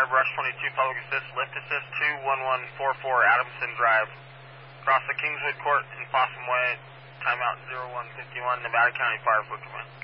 Rush 22 Public Assist, Lift Assist 21144 Adamson Drive. Across the Kingswood Court in Possum Way, timeout 0151, Nevada County Fire Command.